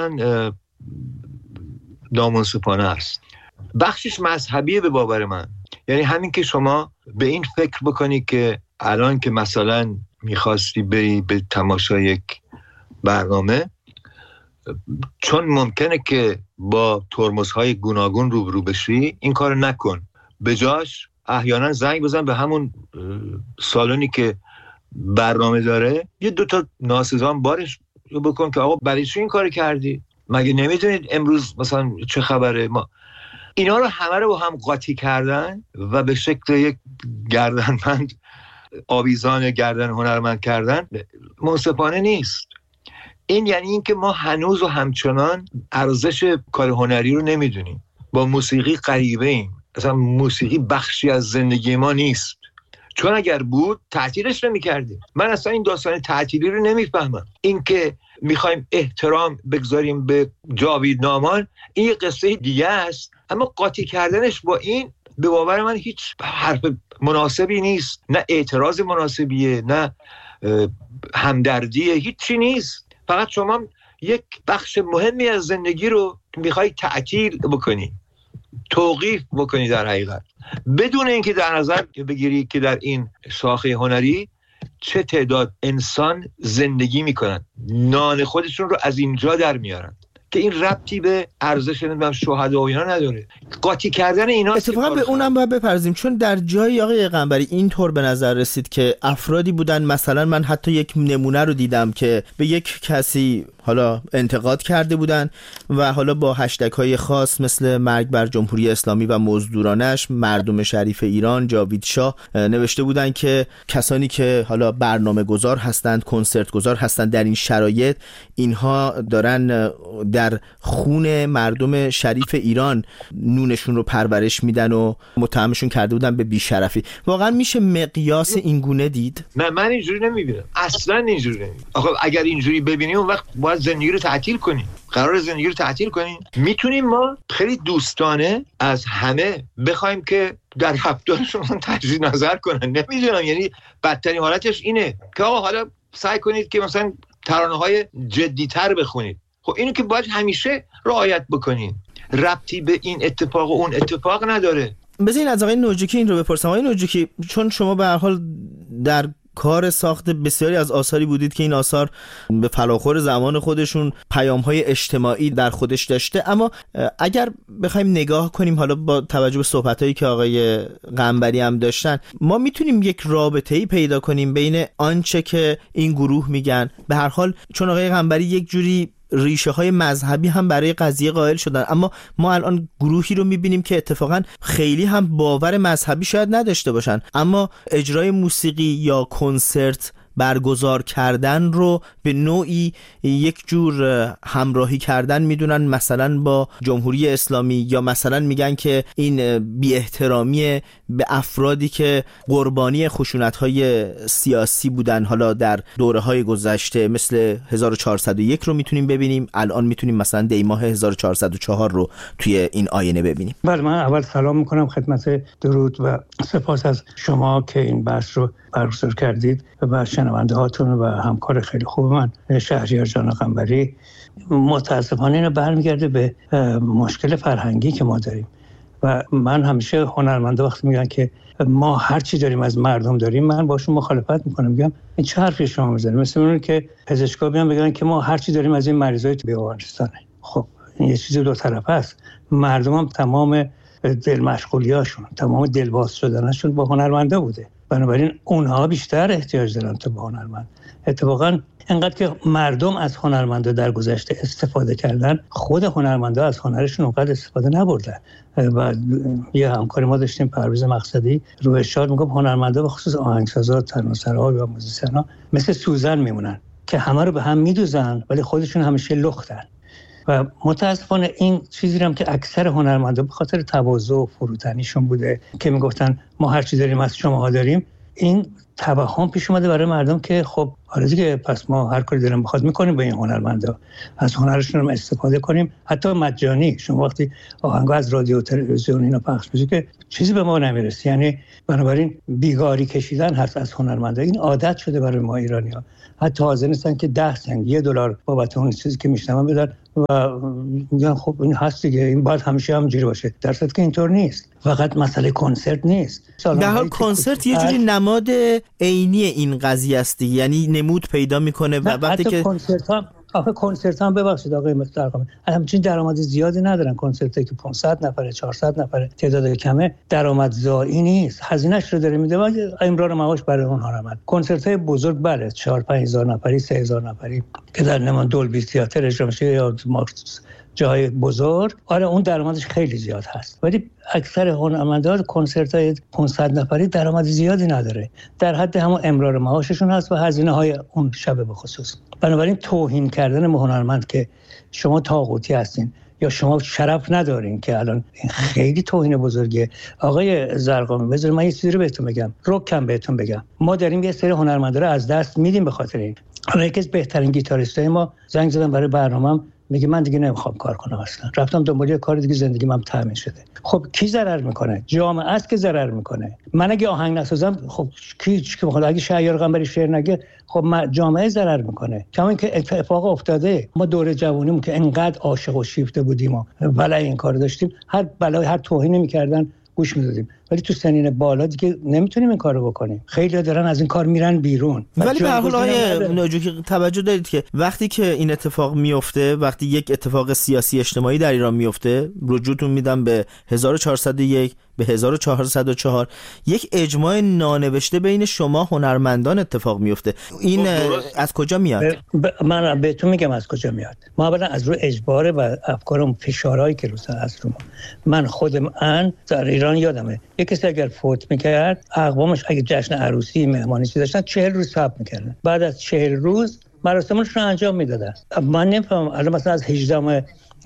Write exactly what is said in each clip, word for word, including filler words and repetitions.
اصلا نامنصفانه است. بخشش مذهبیه به باور من. یعنی همین که شما به این فکر بکنی که الان که مثلا میخواستی بری به تماشای یک برنامه، چون ممکنه که با ترمزهای گوناگون روبرو بشی، این کار نکن. به جاش احیانا زنگ بزن به همون سالونی که برنامه داره، یه دوتا ناسزان بارش بکن که آقا برای چی این کار کردی؟ مگه نمیدونید امروز مثلا چه خبره؟ ما اینا رو همه رو با هم قاطی کردن و به شکل یک گردنبند آویزان گردن هنرمند کردن منصفانه نیست. این یعنی این که ما هنوز و همچنان ارزش کار هنری رو نمیدونیم. با موسیقی غریبه ایم. اصلا موسیقی بخشی از زندگی ما نیست. چون اگر بود تعطیلش نمی‌کردیم. من اصلا این داستان تعطیلی رو نمیفهمم. این که میخوایم احترام بگذاریم به جاوید نامان، این یه قصه دیگه است، اما قاطی کردنش با این به باور من هیچ حرف مناسبی نیست. نه اعتراض مناسبیه، نه همدردیه، هیچی نیست. فقط شما یک بخش مهمی از زندگی رو میخوای تعطیل بکنی، توقیف بکنی در حقیقت، بدون اینکه در نظر بگیری که در این شاخه هنری چه تعداد انسان زندگی میکنن، نان خودشون رو از اینجا در میارن که این ربطی به ارزش نمیدونم شهدا و اینا نداره. قاطی کردن اینا اتفاقا به اونم باید بپرزیم، چون در جای آقای قنبری اینطور به نظر رسید که افرادی بودن، مثلا من حتی یک نمونه رو دیدم که به یک کسی حالا انتقاد کرده بودن و حالا با هشتگ های خاص مثل مرگ بر جمهوری اسلامی و مزدورانش، مردم شریف ایران، جاوید شاه نوشته بودن که کسانی که حالا برنامه گذار هستند، کنسرت گذار هستند، در این شرایط اینها دارن در خون مردم شریف ایران نونشون رو پرورش میدن و متهمشون کرده بودن به بیشرفی. واقعا میشه مقیاس این گونه دید؟ نه، من اینجوری نمیبینم، اصلا اینجوری نمیبینم. آخه اگر اینجوری ببینیم اون وقت باید زندگی رو تعطیل کنیم. قرار زندگی رو تعطیل کنیم. میتونیم ما خیلی دوستانه از همه بخوایم که در رفتارشون تجدید نظر کنن. نمیدونم، یعنی بدترین حالتش اینه که آقا حالا سعی کنید که مثلا ترانه‌های جدی‌تر بخونید. خب اینو که باید همیشه رعایت بکنین. ربطی به این اتفاق و اون اتفاق نداره. بذارین از آقای نوجکی این رو بپرسم. آقای نوجکی، چون شما به هر حال در کار ساخت بسیاری از آثاری بودید که این آثار به فلاخور زمان خودشون پیام‌های اجتماعی در خودش داشته، اما اگر بخوایم نگاه کنیم حالا با توجه به صحبتایی که آقای قنبری هم داشتن، ما میتونیم یک رابطه‌ای پیدا کنیم بین آنچه که این گروه میگن، به هر حال چون آقای قنبری یک جوری ریشه های مذهبی هم برای قضیه قائل شدن، اما ما الان گروهی رو میبینیم که اتفاقا خیلی هم باور مذهبی شاید نداشته باشن، اما اجرای موسیقی یا کنسرت برگزار کردن رو به نوعی یک جور همراهی کردن میدونن مثلا با جمهوری اسلامی، یا مثلا میگن که این بی احترامی به افرادی که قربانی خشونت‌های سیاسی بودن حالا در دوره‌های گذشته، مثل هزار و چهارصد و یک رو میتونیم ببینیم، الان میتونیم مثلا دیماه هزار و چهارصد و چهار رو توی این آینه ببینیم. بله، من اول سلام میکنم خدمت درود و سپاس از شما که این بحث رو برگزار کردید و شنونده هاتون و همکار خیلی خوب من شهریار جان قنبری. متاسفانه اینو برمیگرده به مشکل فرهنگی که ما داریم و من همیشه هنرمنده وقتی میگن که ما هر چی داریم از مردم داریم، من باشون مخالفت میکنم، میگم این چه حرفی شما میزنید؟ مثل اون که پزشکا بیان بگن که ما هر چی داریم از این مریضای بیمارستانه. خب این یه چیز دو طرفه است. مردم هم تمام دل مشغولیاشون، تمام دلواز شدنشون با هنرمنده بوده، بنابراین اونها بیشتر احتیاج دارن تا به هنرمند. اتفاقا انقدر که مردم از هنرمندا در گذشته استفاده کردن، خود هنرمندا از هنرشون اونقدر استفاده نبردن. و یه همکاری ما داشتیم، پرویز مقصدی، رو ارشاد میگم هنرمندا به خصوص آهنگسازا، ترانه‌سراها و موزیسینا مثل سوزن میمونن که همه رو به هم میدوزن ولی خودشون همیشه لختن. و متاسفانه این چیزی هم که اکثر هنرمندا به خاطر تواضع و فروتنیشون بوده که میگفتن ما هر چی داریم از شماها داریم، این توهم پیش اومده برای مردم که خب آره دیگه پس ما هر کاری دلمون بخواد میکنیم به این هنرمندا، از هنرشون هم استفاده کنیم، حتی مجانی. شما وقتی آهنگا از رادیو تلویزیون اینا پخش میشه که چیزی به ما نمیرسه. یعنی بنابراین بیگاری کشیدن هست از هنرمندا. این عادت شده برای ما ایرانی‌ها. حتی حاضر نیستن که ده سنت یه دلار بابت اون چیزی که میشنون بدن و میگن خب این هست دیگه، این باید همیشه همینجوری باشه، در صورتی که اینطور نیست. فقط مسئله کنسرت نیست. در حال کنسرت یه جوری نماد عینی این قضیه است، یعنی نمود پیدا میکنه و وقتی که کنسرت ها آخه کنسرت هم ببخشید آقای مسترقمی همچین درآمد زیادی ندارن. کنسرتی که پانصد نفره چهارصد نفره تعداد کمه درآمدزایی نیست، هزینه‌اش رو داره میده و امرار معاش برای اون هنرمند. کنسرت‌های بزرگ بله چهار پنج هزار نفری سه هزار نفری که در نمان دولبی تئاتر اجرا میشه یا مارکس جای بزرگ، آره اون درآمدش خیلی زیاد هست، ولی اکثر هنرمندان کنسرت‌های پانصد نفری درآمد زیادی نداره، در حد همون امرار معاششون هست و هزینه‌های اون شب به خصوص. بنابراین توهین کردن به هنرمند که شما طاغوتی هستین یا شما شرف ندارین که الان این خیلی توهین بزرگیه. آقای زرقامی بذار من یه چیزی رو بهتون بگم، رکم بهتون بگم، ما داریم یه سری هنرمندا رو از دست میدیم به خاطر این. حالا یکی از بهترین گیتاریستای ما زنگ زدن برای برنامه‌ام، میگه من دیگه نمیخوام کار کنم اصلا، رفتم دنبال یه کار دیگه، زندگی من تامین شده. خب کی ضرر میکنه؟ جامعه است که ضرر میکنه. من اگه آهنگ نسازم خب کی کی میخواد؟ اگه شهریار قنبری شعر نگه خب جامعه ضرر میکنه. کما اینکه اتفاق افتاده، ما دوره جوونیمون که انقدر عاشق و شیفته بودیم و بلای این کار داشتیم، هر بلای هر توهینی میکردن گوش میدادیم، ولی تو سنین بالا دیگه نمیتونیم این کارو بکنیم. خیلی دارن از این کار میرن بیرون. ولی به هر حال آقای ناجوکی توجه دارید که وقتی که این اتفاق میفته، وقتی یک اتفاق سیاسی اجتماعی در ایران میفته، رجوعتون میدم به هزار و چهارصد و یک به هزار و چهارصد و چهار، یک اجماع نانوشته بین شما هنرمندان اتفاق میفته. این از کجا میاد؟ ب... من بهتون میگم از کجا میاد. ما اولا از روی اجبار و افکارم فشارهایی که روسا از رو ما. من خودم ان در ایران یادمه یک کسی اگر فوت میکرد، اقوامش اگه جشن عروسی مهمانی چیز داشتن چهل روز صبر میکردن، بعد از چهل روز مراسمش رو انجام میدادن. من نمیفهمم الان مثلا از هجدهم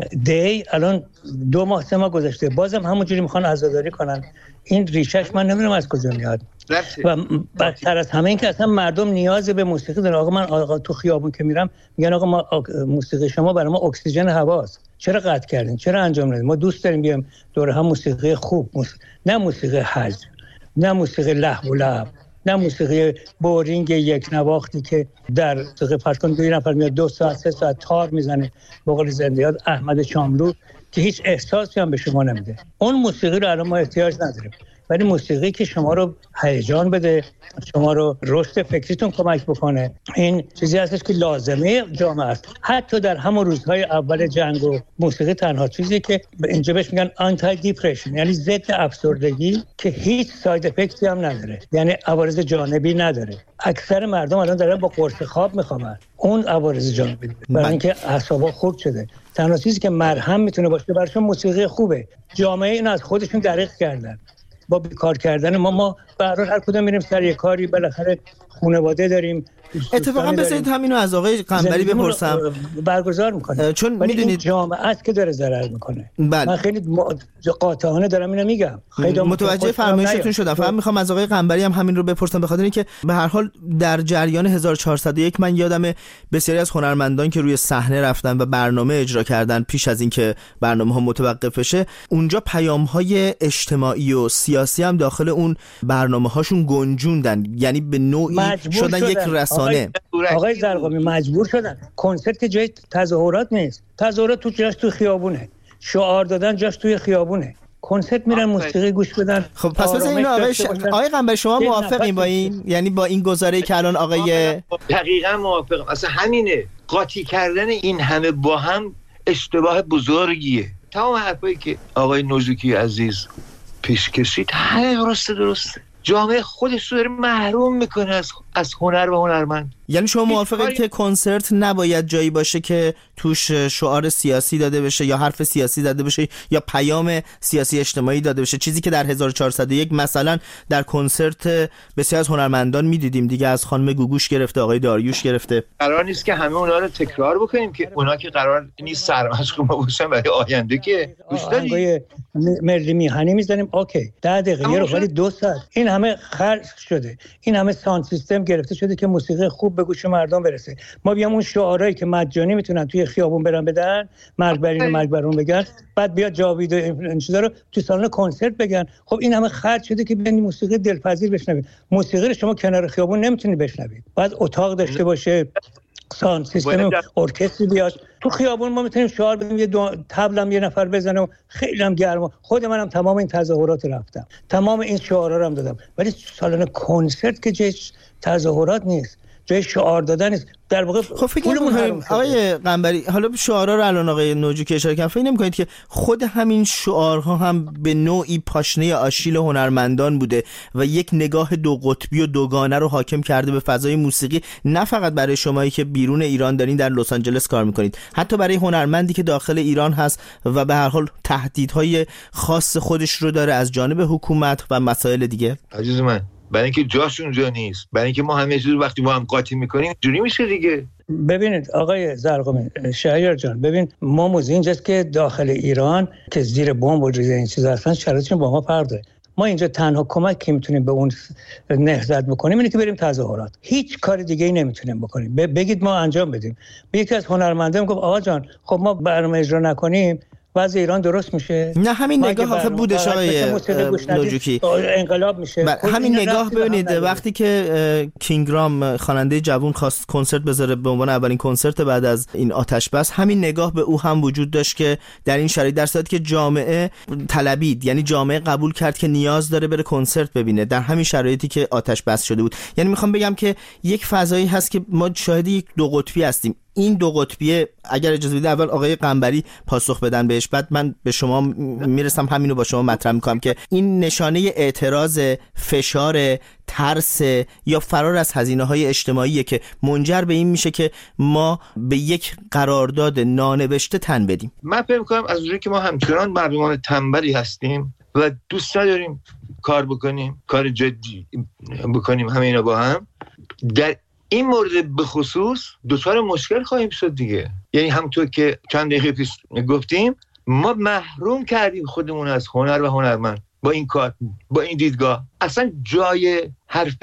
دی الان دو ماه سه ماه گذشته بازم همونجوری میخوان عزاداری کنن. این ریشش من نمیدونم از کجا میاد. و بدتر از همه این که اصلا مردم نیاز به موسیقی دارن. آقا من آقا تو خیابون که میرم میگن آقا ما موسیقی شما برای ما اکسیژن هواست، چرا قطع کردین، چرا انجام ندید؟ ما دوست داریم بیام دور هم موسیقی خوب، موسیقی... نه موسیقی هج، نه موسیقی لهو و لعب، نه موسیقی بورینگ یک نواختی که در موسیقی فرض کنید دو نفر میاد دو ساعت سه ساعت تار میزنه به قول زندیات احمد شاملو که هیچ احساسی هم به شما نمیده. اون موسیقی رو الان ما احتیاج نداریم، ولی موسیقی که شما رو هیجان بده، شما رو رشد فکریتون کمک بکنه، این چیزی هستش که لازمه جامعه است. حتی در همون روزهای اول جنگ و موسیقی تنها چیزی که اینجا بهش میگن آنتی دیپرشن، یعنی ضد افسردگی که هیچ ساید افکتی هم نداره، یعنی عوارض جانبی نداره. اکثر مردم الان دارن با قرص خواب میخوابن، اون عوارض جانبی داره، برای اینکه اعصابا خورد شده. تنها چیزی که مرهم میتونه باشه براشون موسیقی خوبه. جامعه این از خودشون دریغ کردن با بیکار کردن ما. ما برای هر کدوم میریم سر یه کاری، بالاخره خانواده داریم. اتفاقا بذارید همینو از آقای قنبری بپرسم، برگزار میکنه چون میدونید جامعه است که داره ضرر میکنه. بله. من خیلی قاطعانه دارم اینو میگم، خیلی متوجه فرمایشتون شدم. فقط میخوام از آقای قنبری هم همین رو بپرسم، به خاطر اینکه به هر حال در جریان هزار و چهارصد و یک من یادم بسیاری از هنرمندان که روی صحنه رفتن و برنامه اجرا کردن پیش از اینکه برنامه ها متوقف بشه، اونجا پیام های اجتماعی و سیاسی هم داخل اون برنامه هاشون گنجوندن، یعنی به نوعی شدن, شدن یک رسانه. آقای, آقای زرقامی مجبور شدن. کنسرت که جای تظاهرات نیست، تظاهرات تو جاش تو خیابونه، شعار دادن جاش توی خیابونه، کنسرت میرن موسیقی گوش بدن. خب پس مثلا اینو آقای ش... آقای قنبری شما موافقین با این؟ یعنی با این گزاره‌ای که الان آقای دقیقاً موافقم. اصلا همینه، قاطی کردن این همه با هم اشتباه بزرگیه. تمام حرفایی که آقای نوزوکی عزیز پیش کشید همه درسته درسته. جامعه خودش رو داره محروم میکنه از از هنر و هنرمند. یعنی شما موافقید که کنسرت نباید جایی باشه که توش شعار سیاسی داده بشه یا حرف سیاسی داده بشه یا پیام سیاسی اجتماعی داده بشه، چیزی که در هزار و چهارصد و یک مثلا در کنسرت بسیار از هنرمندان میدیدیم دیگه، از خانم گوگوش گرفته آقای داریوش گرفته. قرار نیست که همه اونا رو تکرار بکنیم که اونا که قرار نیست سرمشق ما باشن برای آینده که گوش دادید. ملی میهنی میزنیم اوکی ده دقیقه یه رو ولی دو ساعت این همه خرج شده، این همه ساوند سیستم گرفته شده که موسیقی خوب به گوش مردم برسه. ما بیام اون شعارهایی که مجانی میتونن توی خیابون برن بدن، مرگ بر این مرگ بر اون بگن، بعد بیاد جاوید و این چیزا رو تو سالن کنسرت بگن. خب این همه خرج شده که بیان موسیقی دلپذیر بشنوید. موسیقی رو شما کنار خیابون نمیتونید بشنوید، بعد اتاق داشته باشه، ساوند سیستم ارکستر بیاد. تو خیابون ما میتونیم شعار بدیم، یه طبلم یه نفر بزنه و خیلی هم گرما. خود منم تمام این تظاهرات رفتم، تمام این شعارا رو هم دادم، ولی سالن کنسرت که جای تظاهرات نیست، جای شعار دادن نیست. در واقع خب فکر نمی‌کنید آقای قنبری، حالا شعارا رو الان آقای نوجوکی اشاره کردن، فکر نمی‌کنید که خود همین شعارها هم به نوعی پاشنه آشیل هنرمندان بوده و یک نگاه دو قطبی و دوگانه رو حاکم کرده به فضای موسیقی، نه فقط برای شمایی که بیرون ایران دارین در لس آنجلس کار می‌کنید، حتی برای هنرمندی که داخل ایران هست و به هر حال تهدیدهای خاص خودش رو داره از جانب حکومت و مسائل دیگه؟ عزیز من، برای اینکه جاشون جا نیست، برای اینکه ما همه چیز وقتی ما هم قاطی میکنیم جوری میشه دیگه. ببینید آقای زرقامی، شهریار جان، ببین ما موزه اینجاست که داخل ایران که زیر بمب و این چیزا هستن شرایطشون با ما فرق داره. ما اینجا تنها کمک که میتونیم به اون نهضت بکنیم اینه که بریم تظاهرات، هیچ کار دیگه ای نمیتونیم بکنیم. بگید ما انجام بدیم. یکی از هنرمندان گفت آقا جان خب ما برنامه اجرا نکنیم وضع ایران درست میشه؟ نه همین نگاه آخه بودش آقای نوجوکی، انقلاب میشه. همین نگاه ببینید وقتی که کینگرام خواننده جوان خواست کنسرت بذاره به عنوان اولین کنسرت بعد از این آتش بس، همین نگاه به او هم وجود داشت که در این شرایط در صورتی که جامعه طلبید، یعنی جامعه قبول کرد که نیاز داره بره کنسرت ببینه در همین شرایطی که آتش بس شده بود. یعنی میخوام بگم که یک فضایی هست که ما شاهد یک دو قطبی هستیم. این دو قطبیه اگر اجازه بدید اول آقای قنبری پاسخ بدن بهش، بعد من به شما میرسم همینو با شما مطرح میکنم که این نشانه اعتراض، فشار، ترس یا فرار از هزینه‌های اجتماعیه که منجر به این میشه که ما به یک قرارداد نانوشته تن بدیم. من فکر میکنم از اونجایی که ما همچنان مردمان تنبلی هستیم و دوست نداریم کار بکنیم، کار جدی بکنیم همه اینا با هم، در این مورد به خصوص دوچار مشکل خواهیم شد دیگه. یعنی همونطور که چند دقیقه پیش گفتیم ما محروم کردیم خودمون از هنر و هنرمند با این کار، با این دیدگاه. اصلا جای حرف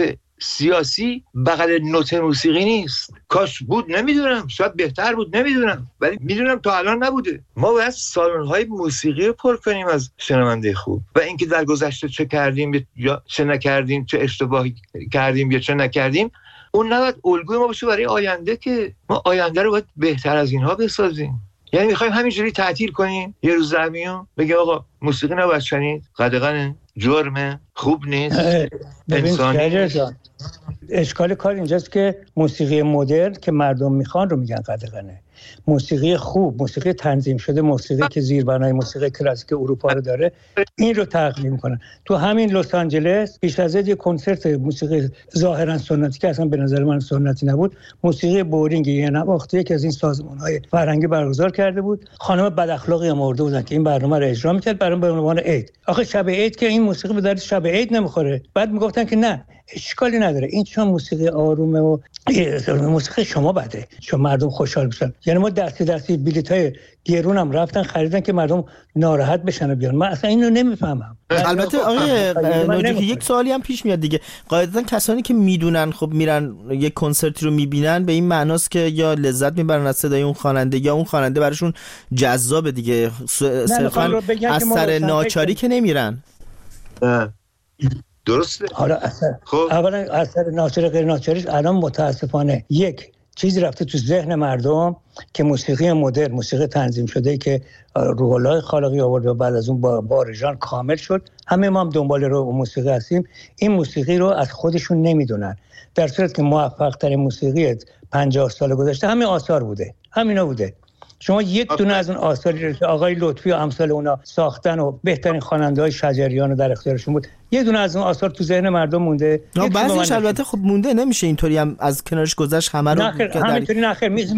سیاسی بغل نوت موسیقی نیست. کاش بود، نمیدونم، شاید بهتر بود، نمیدونم، ولی میدونم تا الان نبوده. ما باید سالن‌های موسیقی رو پر کنیم از شنونده خوب و اینکه در گذشته چه کردیم یا چه نکردیم، چه اشتباهی کردیم یا چه نکردیم، اون نباید الگوی ما باشه برای آینده که ما آینده رو باید بهتر از اینها بسازیم. یعنی میخوایم همینجوری تعطیل کنیم یه روز زمینو بگیم آقا موسیقی نباید شنید، قدغنه، جرمه، خوب نیست، انسانی. اشکال کار اینجاست که موسیقی مدرن که مردم میخوان رو میگن قدغنه. موسیقی خوب، موسیقی تنظیم شده، موسیقی که زیربنای موسیقی کلاسیک اروپا رو داره، این رو تقلید میکنن. تو همین لس آنجلس پیش از این یه کنسرت موسیقی ظاهرا سنتی که اصلا به نظر من سنتی نبود، موسیقی بورینگ یه نواختی که از این سازمان‌های فرهنگی برگزار کرده بود، خانم بد اخلاقی هم آورده بودن که این برنامه رو اجرا می‌کرد برای به عنوان عید. آخه شب عید که این موسیقی به درد شب عید نمیخوره. بعد میگفتن که نه اشکالی نداره، این چون موسیقی آرومه و موسیقی شما بده چون مردم خوشحال بشن. یعنی ما دستی دستی بلیطای گرون هم رفتن خریدن که مردم ناراحت بشن و بیان. من اصلا اینو نمیفهمم. البته آقای نوجوکی یک سوالی هم پیش میاد دیگه، قاعدتا کسانی که میدونن خب میرن یک کنسرتی رو میبینن به این معناست که یا لذت میبرن از صدای اون خواننده یا اون خواننده براشون جذابه دیگه، صرفا از سر ناچاری که نمیرن. درسته. حالا اثر خب اولا اثر ناچاری غیر ناچاریش الان متاسفانه یک چیزی رفته تو ذهن مردم که موسیقی مدرن، موسیقی تنظیم شده که روح الله خالقی آورد و بعد از اون با بارجان کامل شد، همه ما هم دنبال رو موسیقی هستیم، این موسیقی رو از خودشون نمیدونن، در صورتی که موفق ترین موسیقی پنجاه سال گذشته همین آثار بوده، همینا بوده. شما یک دونه از اون آثاری رو که آقای لطفی و امثال اونا ساختن و بهترین خواننده‌های شجریان رو در اختیارشون بود، یک دونه از اون آثار تو ذهن مردم مونده. بعضیش البته خب مونده، نمیشه اینطوری هم از کنارش گذشت همه رو. نه همینطوری نه خیر، میز میز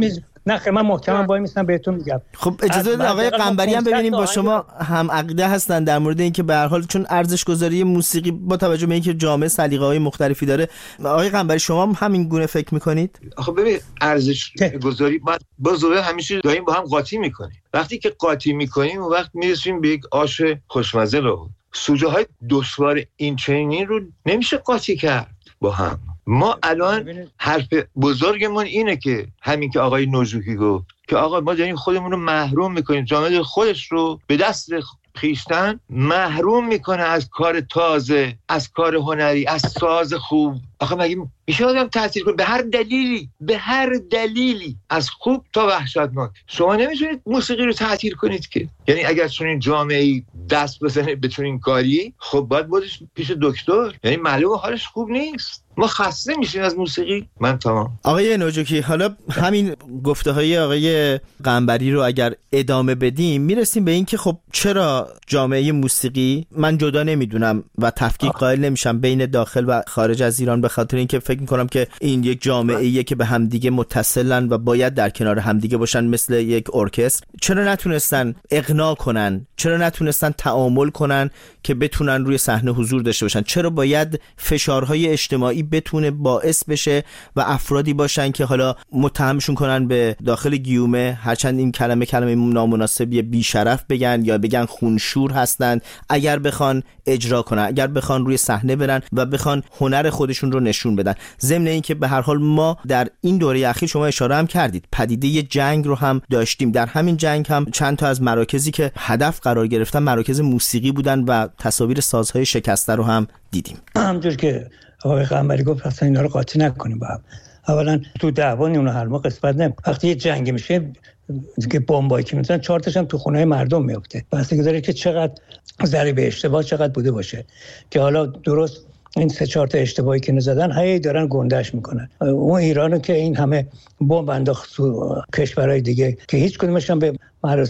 نه خیر من محکمم وای میستم بهتون میگم. خب اجازه بدید آقای قنبری هم ببینیم با شما هم عقیده هستن در مورد اینکه به هر حال چون ارزش گذاری موسیقی با توجه به اینکه جامعه سلیقه‌های مختلفی داره. آقای قنبری شما هم همین گونه فکر میکنید؟ خب ببین ارزش گذاری با زوره همیشه داریم با هم قاطی میکنیم. وقتی که قاطی میکنیم اون وقت میرسیم به یک آش خوشمزه. رو سوژه های دشوار این چنینی رو نمیشه قاطی کرد با هم. ما الان حرف بزرگمون اینه که همین که آقای نوجوکی گفت که آقا ما داریم خودمون رو محروم میکنیم، جامعه خودش رو به دست خیشتن محروم میکنه از کار تازه، از کار هنری، از ساز خوب. آخه مگه میشه آدم تأثیر کنه به هر دلیلی، به هر دلیلی از خوب تا وحشتناک؟ شما نمیتونید موسیقی رو تأثیر کنید که. یعنی اگر چنین جامعه‌ای دست بزنه به چنین کاری، خب باید بودش پیش دکتر. یعنی معلومه حالش خوب نیست. ما خسته میشیم از موسیقی. من تمام. آقای نوجوکی حالا همین گفته های آقای قنبری رو اگر ادامه بدیم میرسیم به این که خب چرا جامعه موسیقی، من جدا نمیدونم و تفکیک قائل نمیشم بین داخل و خارج از ایران، به خاطر اینکه فکر میکنم که این یک جامعه‌ایه که به همدیگه متصلن و باید در کنار همدیگه باشن مثل یک ارکستر. چرا نتونستن اقناع کنن؟ چرا نتونستن تعامل کنن که بتونن روی صحنه حضور داشته باشن؟ چرا باید فشارهای اجتماعی بتونه باعث بشه و افرادی باشن که حالا متهمشون کنن به داخل گیومه، هرچند این کلمه کلمه نامناسبی، بیشرف بگن یا بگن خونشور هستند، اگر بخوان اجرا کنن، اگر بخوان روی صحنه برن و بخوان هنر خودشون رو نشون بدن. ضمن اینکه به هر حال ما در این دوره اخیر شما اشاره هم کردید پدیده جنگ رو هم داشتیم. در همین جنگ هم چند تا از مراکزی که هدف قرار گرفتن مراکز موسیقی بودن و تصاویر سازهای شکسته رو هم دیدیم. همونجور که آقای قنبری گفت اصلا اینا رو قاطی نکنیم با هم. اولا تو دعوان اون هر ما قسمت نمی. وقتی یه جنگ میشه که بمبایی که میزنن چهار تاشم تو خونه مردم میفته. بستگی داره که چقدر ضریب اشتباه چقدر بوده باشه که حالا درست این سه چهار تا اشتباهی که نزدن هی دارن گندش میکنن. اون ایرانو که این همه بمب انداخت تو کشورهای دیگه که هیچ کدومش هم به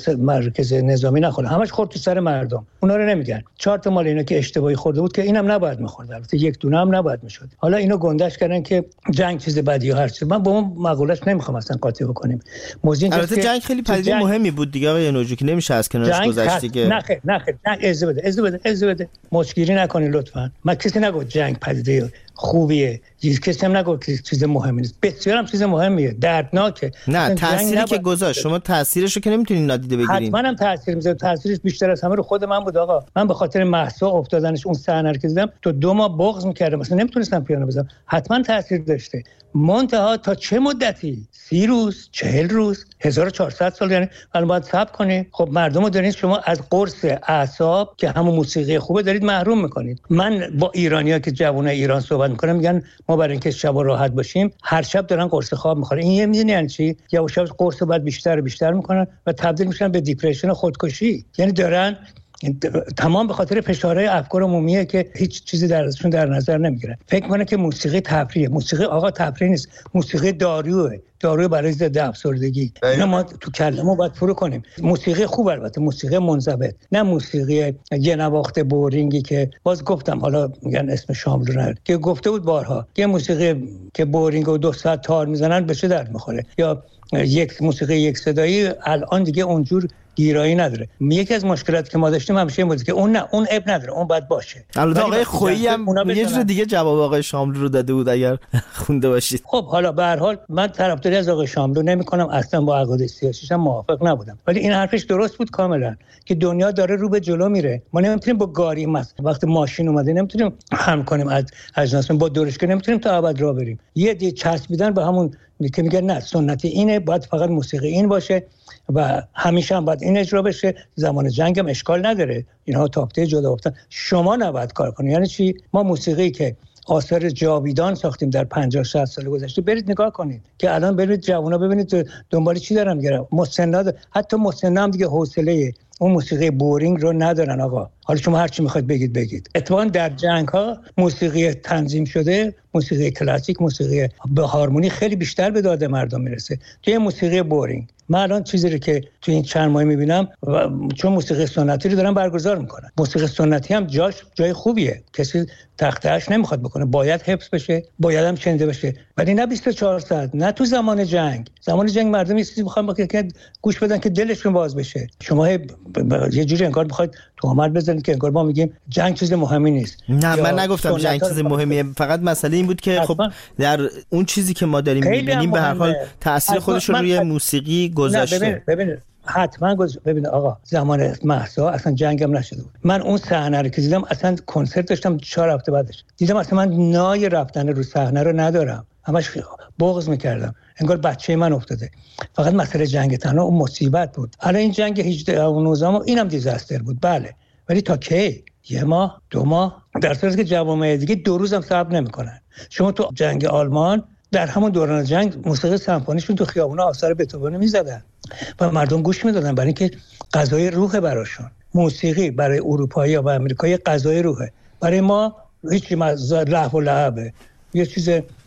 مرکز نظامی نخورد، همش خورد تو سر مردم. اونا رو نمیگن. چهار تا مال اینا که اشتباهی خورده بود که اینم نباید میخورد، البته یک دونه هم نباید میشد. حالا اینو گندش کردن که جنگ چیز بدی یا هر چیز. من با اون مقولهش نمیخوام اصلا قاطی بکنیم. موضوع البته جنگ خیلی پدیده جنگ... مهمی بود دیگه آقای نوجوکی، نمیشه از کنارش گذشت دیگه. نه خیر نه خیر نه اجازه بده اجازه بده اجازه بده مشکلی نکنید لطفا. من کسی نگفت جنگ پدیده خوبیه، هیچ کسی هم نگفت که چیز مهمی نیست. بسیار هم چیز مهمیه، دردناکه. نه تأثیری که گذاشت شما تأثیرشو که نمیتونید نادیده بگیرید. حتما هم تأثیر میذاره. تأثیرش بیشتر از همه رو خود من بود آقا. من به خاطر مهسا افتادنش اون صحنه که دیدم تو دو ماه بغض می‌کردم، مثلا نمیتونستم پیانو بزنم. حتما تأثیر داشته. منتها تا چه مدتی؟ سی روز، چهل روز، هزار و چهارصد سال، یعنی الان باید صبر کنید. خب مردمو دارین شما از قرص اعصاب که همون موسیقی خوبه دارید محروم میکنید. من با ایرانی‌ها که جوانای ایران صحبت میکنم میگن ما برای اینکه شب راحت باشیم هر شب دارن قرص خواب میخورن. این یه میدونی یعنی چی؟ یا شب قرص بعد بیشتر و بیشتر میکنن و تبدیل میشن به دیپرشن، خودکشی. یعنی دارن تمام به خاطر فشارهای افکار عمومیه که هیچ چیزی در ازشون در نظر نمیگیرن. فکر کنه که موسیقی تفریحه. موسیقی آقا تفریح نیست، موسیقی داروئه، داروی برای ضد افسردگی. اینو ما تو کلمو باید فرو کنیم. موسیقی خوب، البته موسیقی منضبط، نه موسیقی یه نواخت بورینگی که باز گفتم حالا میگن اسم شاملو رو که گفته بود بارها که موسیقی که بورینگ و دو ساعت تار میزنن به چه درد میخوره، یا یک موسیقی یک صدایی الان دیگه اونجور گیرایی نداره. یکی از مشکلاتی که ما داشتیم همیشه این بود که اون نه اون اب نداره، اون باید باشه. البته آقای خویی هم یه جور دیگه جواب آقای شاملو رو داده بود اگر خونده باشید. خب حالا به هر حال من طرفداری از آقای شاملو نمی‌کنم، اصلا با عقاید سیاسیش هم موافق نبودم، ولی این حرفش درست بود کاملا که دنیا داره رو به جلو میره. ما نمیتونیم با گاری مثلا وقتی ماشین اومده نمیتونیم هم کنیم از اجناس با دورشگاه نمیتونیم تا ابد راه بریم. یه دی چسبیدن به همون که میگن نه سنتی اینه، باید فقط موسیقی این باشه و همیشه هم باید این اجرا بشه. زمان جنگ هم اشکال نداره، اینها تاپته جدا افتادن. شما نباید کار کنید. یعنی چی؟ ما موسیقی که آثار جاویدان ساختیم در پنجاه شصت سال گذشته برید نگاه کنید که الان برید جوونا ببینید دنبال چی دارن میگردن. مسن‌ها حتی مسن‌ها هم دیگه حوصله اون موسیقی بورینگ رو ندارن آقا. حالا شما هر چی میخواید بگید بگید. اتفاقا در جنگ ها موسیقی تنظیم شده، موسیقی کلاسیک، موسیقی به هارمونی خیلی بیشتر به داده مردم میرسه توی موسیقی بورینگ. من الان چیزی رو که تو این چند ماه میبینم چون موسیقی سنتی رو دارن برگزار میکنن، موسیقی سنتی هم جاش جای خوبیه، کسی تختهش نمیخواد بکنه، باید حفظ بشه، باید هم شنیده بشه، ولی نه بیست و چهار ساعت، نه تو زمان جنگ. زمان جنگ مردم یه چیزی میخوان که گوش بدن که دلشون باز بشه. شما یه جوری انگار میخواید تهمت بزنید که انگار ما میگیم جنگ چیز مهمی نیست. نه من نگفتم جنگ چیز مهمیه، فقط مسئله این بود که خب در اون چیزی که ما داریم میبینیم به هر حال تاثیر خودش رو روی موسیقی گذاشته. ببین ببین حتما گذاشته. ببین آقا زمان مهسا اصلا جنگم نشده بود. من اون صحنه رو که دیدم اصلا کنسرت داشتم چهار هفته بعدش دیدم اصلا من نای رفتن رو صحنه رو ندارم، همش بغض میکردم، انگار بچه من افتاده. فقط مسئله جنگ تنها اون مصیبت بود. الان این جنگ هجده و نوزده اینم دیزاستر بود بله، ولی تا کی؟ یه ماه دو ماه، در صورتی که جوامع دیگه دو روز هم صبر نمیکنن. شما تو جنگ آلمان در همون دوران جنگ موسیقی سمفونیشون تو خیابونا آثار بتهوون میزدن و مردم گوش میدادن، برای اینکه غذای روح براشون. موسیقی برای اروپایی و آمریکایی غذای روحه، برای ما هیچ لهو و لعبه، یه چیز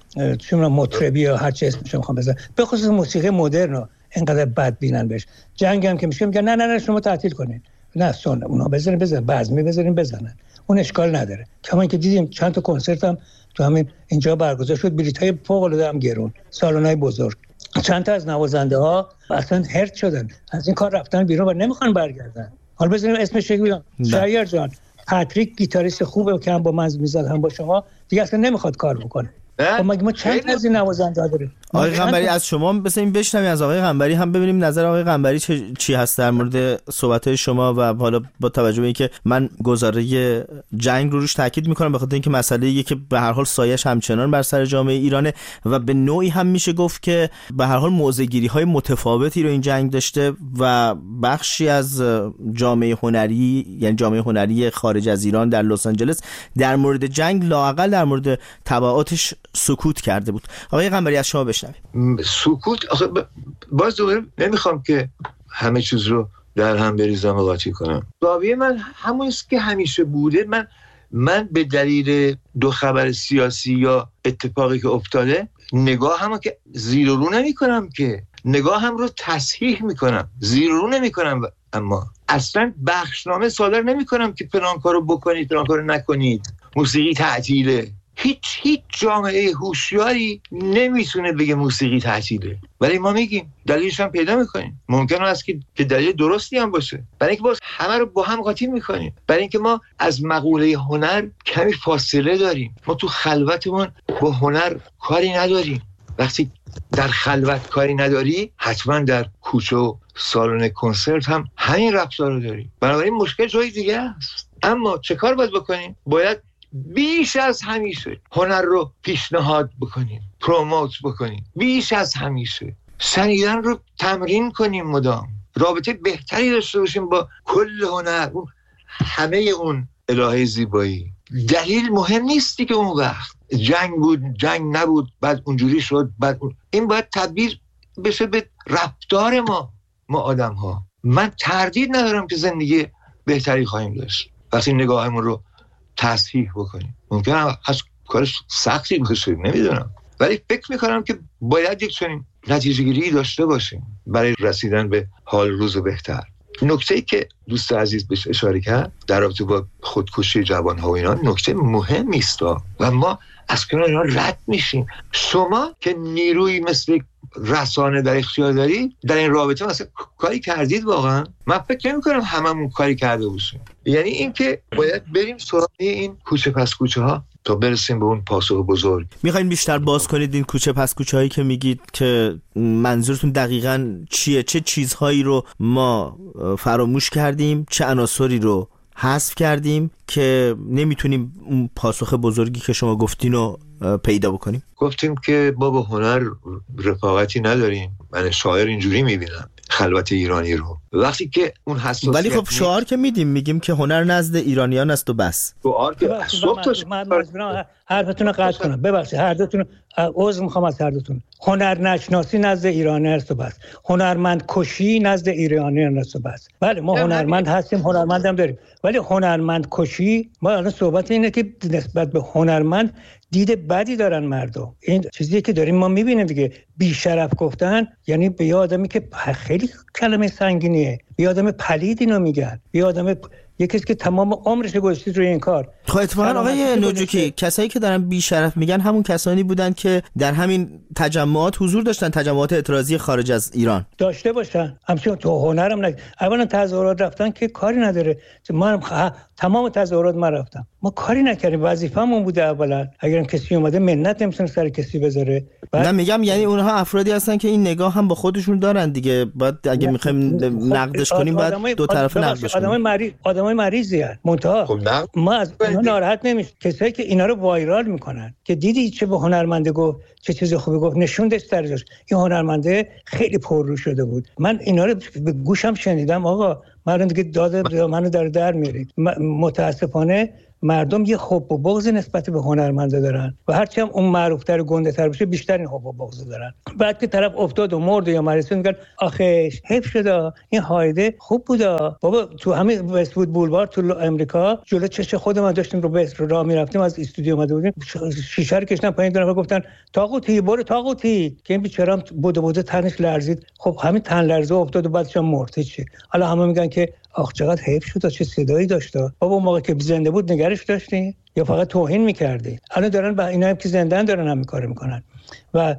چه می‌دونم مطربی یا هر چی اسمش میخوام بزنم، به خصوص موسیقی مدرن اینقدر بد بینن بهش. جنگ هم که میشه میگن نه نه نه شما تعطیل کنین، نه سن اونا بزنن بزنن بزمی بزنین بزنن، اون اشکال نداره. کما که دیدیم چند تا کنسرت هم تو همین اینجا برگزار شد، بلیط‌های فوق‌العاده هم گرون، سالن‌های بزرگ. چند تا از نوازنده‌ها اصلا هرت شدن، از این کار رفتن بیرون و نمیخوان برگردن. حالا بزنیم اسمش بگم شهریار جان، پاتریک گیتاریست خوبه که هم با من میزد هم با شما دیگه اصلا نمیخواد کار بکنه. خب مگه ما چند از این نوازنده داریم؟ آقای قنبری از شما بسیم بشنویم، از آقای قنبری هم ببینیم نظر آقای قنبری چی هست در مورد صحبت‌های شما و حالا با توجه به اینکه من گزاره جنگ رو روش تاکید می‌کنم به خاطر اینکه مسئله‌ایه که به هر حال سایه‌اش همچنان بر سر جامعه ایرانه و به نوعی هم میشه گفت که به هر حال موضع‌گیری‌های متفاوتی رو این جنگ داشته و بخشی از جامعه هنری یعنی جامعه هنری خارج از ایران در لس آنجلس در مورد جنگ لااقل در مورد تبعاتش سکوت کرده بود. آقای قنبری از شما بشنویم. سکوت آخه ب... باز دوباره نمیخوام که همه چیز رو در هم بریزم و قاطی کنم. دعوی من همون است که همیشه بوده. من من به دلیل دو خبر سیاسی یا اتفاقی که افتاده نگاه همو که زیر و رو نمی کنم، که نگاه هم رو تصحیح میکنم، زیر و رو نمی کنم، اما اصلا بخشنامه صادر نمی کنم که فلان کارو بکنید فلان کارو نکنید، موسیقی تعطیله. هیچ هیچ جامعه هوشیاری نمیتونه بگه موسیقی تعطیله، ولی ما میگیم، دلیلش هم پیدا میکنیم. ممکن است که دلیل درستی هم باشه، برای اینکه باز همه رو با هم قاطی میکنیم، برای اینکه ما از مقوله هنر کمی فاصله داریم. ما تو خلوتمون با هنر کاری نداریم. وقتی در خلوت کاری نداری، حتما در کوچه و سالن کنسرت هم همین رفتار رو داری. بنابراین مشکل جای دیگه است. اما چه کار باید بکنیم؟ باید بیش از همیشه هنر رو پیشنهاد بکنیم، پروموت بکنیم، بیش از همیشه شنیدن رو تمرین کنیم، مدام رابطه بهتری داشته باشیم با کل هنر، اون همه اون الهه زیبایی. دلیل مهم نیستی که اون وقت جنگ بود جنگ نبود بعد اونجوری شد بعد اون... این باید تبدیل بشه به رفتار ما ما آدم ها. من تردید ندارم که زندگی بهتری خواهیم داشت وقتی نگاهمون رو تصحیح بکنیم. ممکنه از کارش سختی باشه، نمیدونم، ولی فکر میکنم که باید یک چنین نتیجه گیری داشته باشیم برای رسیدن به حال روز بهتر. نکته‌ای که دوست عزیز بهش اشاره کرد در رابطه با خودکشی جوان‌ها و اینا نکته مهمی است و ما از کنار اینا رد میشیم. شما که نیروی مثل رسانه در اختیار دارید، در این رابطه مثلا کاری کردید واقعا؟ من فکر نمی‌کنم هممون کاری کرده باشیم. یعنی این که باید بریم سراغ این کوچه پس کوچه ها تا برسیم به اون پاسخ بزرگ. میخواین بیشتر باز کنید این کوچه پس کوچه هایی که میگید که منظورتون دقیقاً چیه؟ چه چیزهایی رو ما فراموش کردیم، چه عناصری رو حذف کردیم که نمیتونیم اون پاسخ بزرگی که شما گفتین رو پیدا بکنیم؟ گفتیم که ما با هنر رفاقتی نداریم. من شاعر اینجوری میبینم خلوت ایرانی رو، وقتی که اون حساسیت، ولی خب شعار که میدیم میگیم که هنر نزد ایرانیان است و بس. شعار که صبح تا من حرفتون رو قطع کنم، ببخشید هر دوتون عذر میخوام از هر دوتون. هنر نشناسی نزد ایرانیان است و بس، هنرمند کشی نزد ایرانیان است و بس. بله ما هنرمند هستیم، هنرمند هم داریم، ولی هنرمند کشی، ما الان صحبت اینه که نسبت به هنرمند دید بدی دارن مردم. این چیزی که داریم ما میبینیم دیگه. بی شرف گفتن یعنی به یه آدمی که خیلی کلمه سنگینیه، یه آدم پلید اینو میگن، یه آدم یه کسی که تمام عمرش گذاشته روی این کار. خب اتفاقا آقای نوجوکی کسایی که دارن بی شرف میگن همون کسانی بودن که در همین تجمعات حضور داشتن، تجمعات اعتراضی خارج از ایران داشته باشن. همچنین تو هنرم نگ... اولا تظاهرات رفتن که کاری نداره. ما خ... تمام تظاهرات من رفتم، ما کاری نکردیم، وظیفه‌مون بوده. اولا اگرم کسی اومده منت نمیتونه سر کسی بذاره. بعد... نه میگم یعنی اونها افرادی هستن که این نگاه هم با خودشون دارن دیگه. بعد اگه میخوایم نقدش کنیم بعد دو طرفه نقدش کنیم. آدمای مریض آدمای مریضی ان. منتها خب ما از اونها ناراحت نمیشه. کسایی که اینا رو وایرال میکنن که دیدی چه به هنرمنده گفت، چه چیز خوبی گفت، نشون داد درجاش. این هنرمنده خیلی پررو شده بود. من اینا رو به گوشم شنیدم. آقا من دیگه داد منو در در میارید. متاسفانه مردم یه حب و بغض نسبت به هنرمنده دارن و هرچی هم اون معروف‌تر و گنده‌تر بشه بیشتر این حب و بغض دارن. بعد که طرف افتاد و مرد یا مریض میگن آخه حیف شد، این هایده خوب بود بابا. تو همین وست‌وود بولوار تو امریکا جلو چش خود ما داشتیم رو به راه میرفتیم، از استودیو اومده بودیم، شیشه رو کشیدن پایین، دارن گفتن طاغوتی برو طاغوتی، که این بیچاره بوده بوده تنش لرزید. خب همین تن لرزه افتاد و بعدش هم مرد. چی حالا همه میگن که آخ چقدر حیف شد، چه صدایی داشت. بابا موقع که زنده بود نگرش داشتی یا فقط توهین می‌کردی؟ الان دارن با اینا هم که زنده‌ان دارن هم کار میکنن و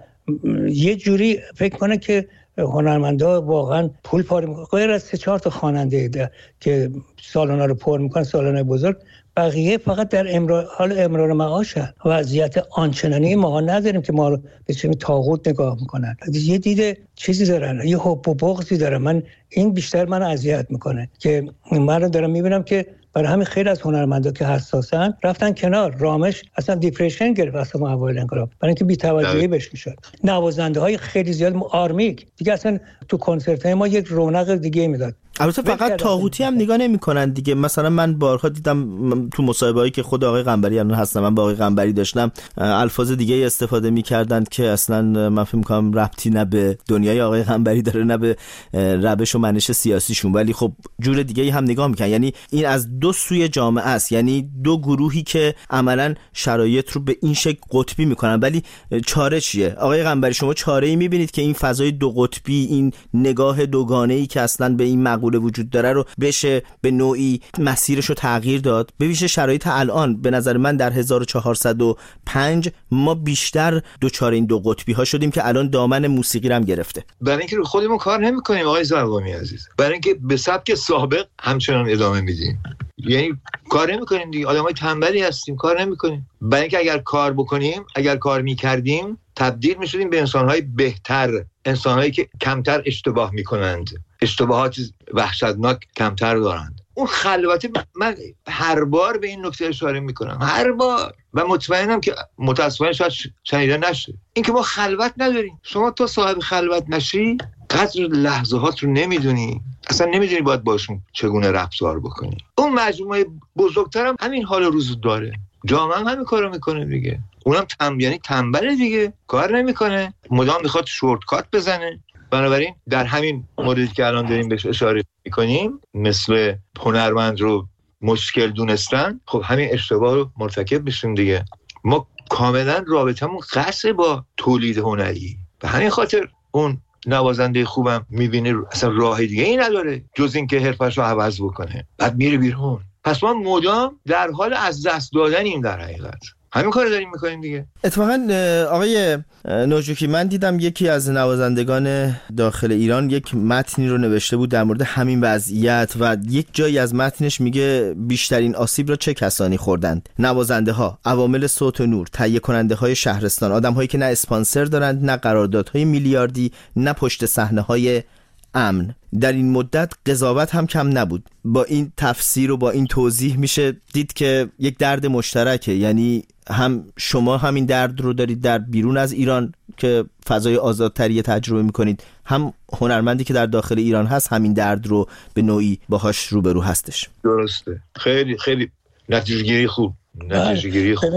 یه جوری فکر کنه که هنرمندا واقعا پول پاره میکنن. غیر از سه چهار تا خواننده ده که سالونا رو پر میکنن، سالن‌های بزرگ، بقیه فقط در امرار حال امرار معاشه. وضعیت آنچنانی ما نداریم که ما رو به چه طاغوت نگاه میکنن. یه دیده چیزی دارن، یه حب و بغضی دارن. من این بیشتر من اذیت میکنه که من رو دارم میبینم که برای همین خیلی از هنرمندا که حساسن رفتن کنار. رامش اصلا دیپرشن گرفت اصلا اوایل انقلاب، برای اینکه بی‌توجهی بهش میشد. نوازنده‌های خیلی زیاد آرمیک دیگه اصلا تو کنسرت‌های ما یک رونق دیگه میداد. البته فقط طاغوتی هم نگاه نمی‌کنن دیگه. مثلا من بارها دیدم تو مصاحبه‌ای که خود آقای قنبری الان هستم، من با آقای قنبری داشتم، الفاظ دیگه استفاده می‌کردن که اصلا من فکر می‌کنم ربطی نه به دنیای آقای قنبری داره نه به روش و منش سیاسیشون، ولی خب جور دیگه‌ای هم نگاه می‌کنن. یعنی این از دو سوی جامعه است، یعنی دو گروهی که عملاً شرایط رو به این شکل قطبی می‌کنن. ولی چاره چیه آقای قنبری؟ شما چاره‌ای می‌بینید که این فضای دو قطبی، این نگاه دوگانه‌ای که اصلا به این مقوله وجود داره رو بشه به نوعی مسیرش رو تغییر داد؟ به ویژه شرایط الان به نظر من در هزار و چهارصد و پنج ما بیشتر دوچار این دو قطبی ها شدیم که الان دامن موسیقی رو هم گرفته. برای اینکه خودمون کار نمی‌کنیم آقای زرقامی عزیز، برای اینکه به سبک سابق همچنان ادامه میدیم. یعنی کار نمی‌کنیم دیگه، آدمای تنبلی هستیم، کار نمی‌کنیم. برای اینکه اگر کار بکنیم، اگر کار می‌کردیم، تبدیل می‌شدیم به انسان‌های بهتر، انسان‌هایی که کمتر اشتباه می‌کنند، اشتباهات وحشتناک کمتر دارند. اون خلوتی من هر بار به این نکته اشاره میکنم، هر بار، و مطمئنم که متاسفانه شاید شنیده نشه، این که ما خلوت نداریم. شما تا صاحب خلوت نشی قدر لحظات رو نمیدونی، اصلا نمیدونی باید باشون چگونه رفتار بکنی. اون مجموعه بزرگترم همین حال روز داره، جامعه هم همین کارو میکنه دیگه. اونم تم یعنی تنبله دیگه، کار نمیکنه، مدام میخواد شورتکات بزنه. بنابراین در همین موردی که الان داریم بهش اشاره میکنیم، مثل هنرمند رو مشکل دونستن، خب همین اشتباه رو مرتکب بشیم دیگه. ما کاملا رابطمون قصه با تولید هنری، به همین خاطر اون نوازنده خوبم میبینه اصلا راه دیگه ای نداره جز این که حرفش رو عوض بکنه، بعد میره بیرون. پس ما مدام در حال از دست دادنیم در حقیقت. همین کار داریم میکنیم دیگه. اتفاقا آقای نوجوکی، من دیدم یکی از نوازندگان داخل ایران یک متنی رو نوشته بود در مورد همین وضعیت و یک جایی از متنش میگه بیشترین آسیب را چه کسانی خوردند؟ نوازنده ها، عوامل صوت و نور، تهیه کننده های شهرستان، آدم هایی که نه اسپانسر دارند، نه قراردادهای میلیاردی، نه پشت صحنه های امن. در این مدت قضاوت هم کم نبود. با این تفسیر و با این توضیح میشه دید که یک درد مشترکه، یعنی هم شما همین درد رو دارید در بیرون از ایران که فضای آزادتری تجربه میکنید، هم هنرمندی که در داخل ایران هست همین درد رو به نوعی باهاش روبرو هستش. درسته، خیلی خیلی نتیجه گیری خوب، نتیجه گیری خوب.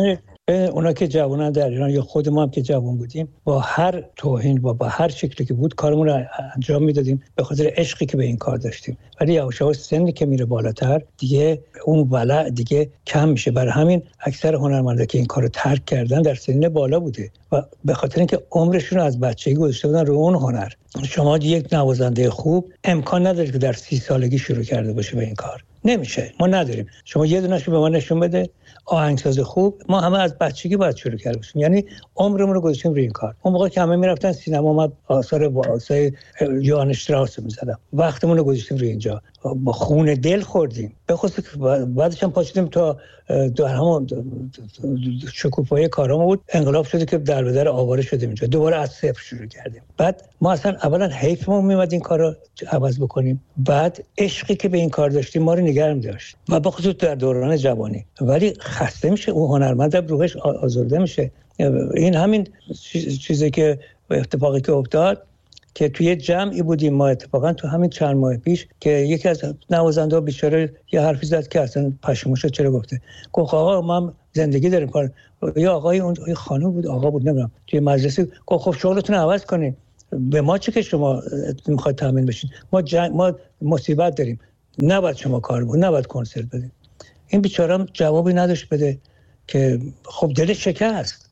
اونا که جوانان در ایران یا خود ما هم که جوان بودیم با هر توهین و با هر شکلی که بود کارمون رو انجام میدادیم به خاطر عشقی که به این کار داشتیم. ولی یواش یواش سنی که میره بالاتر دیگه اون ولع دیگه کم میشه. برای همین اکثر هنرمندا که این کارو ترک کردن در سن بالا بوده و به خاطر اینکه عمرشون رو از بچگی گذاشته بودن رو اون هنر. شما یک نوازنده خوب امکان نداره که در سی سالگی شروع کرده باشه به این کار. نمیشه، ما نداریم. شما یه دونه‌شو به ما نشون بده. آهنگساز خوب ما همه از بچگی باید شروع کرده باشیم، یعنی عمرمون رو گذاشتیم روی این کار. اون موقع که همه میرفتن سینما ما آثار واسه یوهان شتراوس می‌زدم، وقتمون رو گذاشتیم روی اینجا، با خون دل خوردیم. به خصوص بعدش هم پاشیدیم تا در همون شکوفایی کارامون بود، انقلاب شده که در به در آواره شدیم اینجا، دوباره از صفر شروع کردیم. بعد ما اصلا اولا حیفمون میومد این کارو عوض بکنیم، بعد عشقی که به این کار داشتیم ما رو نگه می‌داشت و به خصوص در دوران جوانی. ولی خسته میشه اون هنرمند، روحش آزرده میشه. این همین چیزی که اتفاقی که افتاد که توی جمعی بودیم ما اتفاقا تو همین چند ماه پیش که یکی از نوازنده‌ها بیچاره یه حرفی زد که اصلا پشیمون شد چرا گفته. گفت آقا ما زندگی داریم کار. یا آقای اون یه خانم بود، آقا بود نمیدونم، توی مجلسی گفت خب شغلتون عوض کنین، به ما چه که شما میخواید تامین بشین، ما جنگ، ما مصیبت داریم، نباید شما کار بود، نباید کنسرت بدین. این بیچاره هم جوابی نداشت بده که خب دلش شکست.